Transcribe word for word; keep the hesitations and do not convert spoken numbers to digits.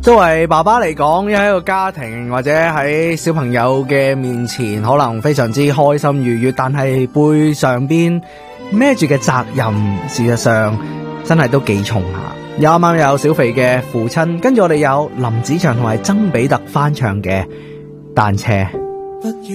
作為爸爸嚟講，喺一個家庭或者喺小朋友嘅面前，可能非常之開心愉悅，但係背上邊孭住嘅責任，事實上真係都幾重下。有啱啱有小肥嘅父親，跟住我哋有林子祥同埋曾比特翻唱嘅單車。 不要